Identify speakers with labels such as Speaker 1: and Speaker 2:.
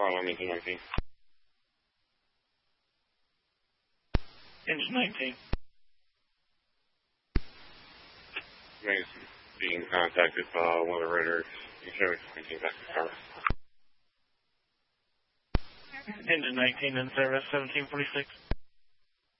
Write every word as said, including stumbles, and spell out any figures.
Speaker 1: call on engine nineteen.
Speaker 2: Engine nineteen.
Speaker 1: Main being contacted by one of the raiders. Insurance nineteen back to service.
Speaker 2: Engine nineteen in service, seventeen forty-six.